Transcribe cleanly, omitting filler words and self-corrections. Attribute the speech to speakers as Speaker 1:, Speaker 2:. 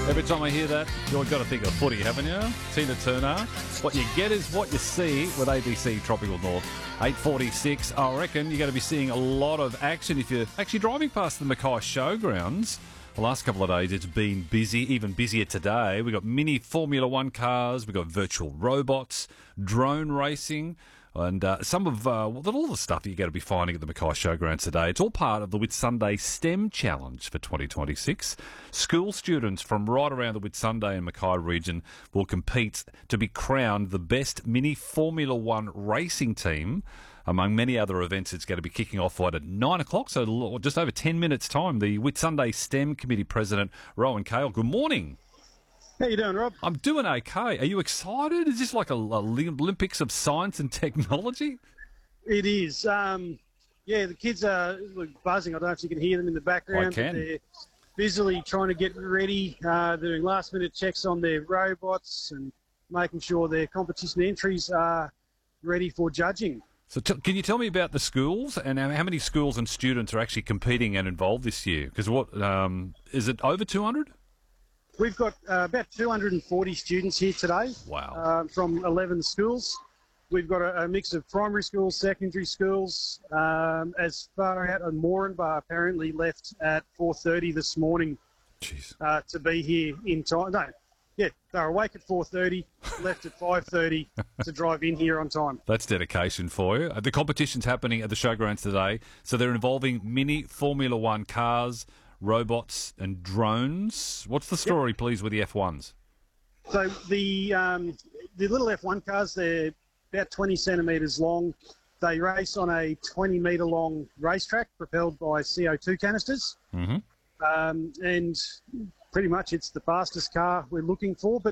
Speaker 1: Every time I hear that, you've got to think of footy, haven't you? Tina Turner. What you get is what you see with ABC Tropical North. 8:46. I reckon you're going to be seeing a lot of action if you're actually driving past the Mackay Showgrounds. The last couple of days it's been busy, even busier today. We've got mini Formula One cars, we've got virtual robots, drone racing, and some of all the stuff you're going to be finding at the Mackay Showgrounds today. It's all part of the Whitsunday STEM Challenge for 2026. School students from right around the Whitsunday and Mackay region will compete to be crowned the best mini Formula One racing team, among many other events. It's going to be kicking off at 9 o'clock, so just over 10 minutes' time. The Whitsunday STEM Committee President, Rowan Cale, good morning.
Speaker 2: How you doing, Rob?
Speaker 1: I'm doing okay. Are you excited? Is this like a Olympics of science and technology?
Speaker 2: It is. The kids are buzzing. I don't know if you can hear them in the background.
Speaker 1: I can.
Speaker 2: They're busily trying to get ready, doing last-minute checks on their robots and making sure their competition entries are ready for judging.
Speaker 1: So can you tell me about the schools and how many schools and students are actually competing and involved this year? Because is it over 200?
Speaker 2: We've got about 240 students here today.
Speaker 1: Wow.
Speaker 2: From 11 schools. We've got a mix of primary schools, secondary schools. As far out as Moranbah apparently left at 4:30 this morning.
Speaker 1: Jeez.
Speaker 2: To be here in time. No, yeah, they're awake at 4:30, left at 5:30 to drive in here on time.
Speaker 1: That's dedication for you. The competition's happening at the showgrounds today, so they're involving mini Formula One cars, robots and drones. What's the story, please, with the F1s?
Speaker 2: So the little F1 cars, they're about 20 centimetres long. They race on a 20-metre long racetrack propelled by CO2 canisters. Mm-hmm. And pretty much it's the fastest car we're looking for. But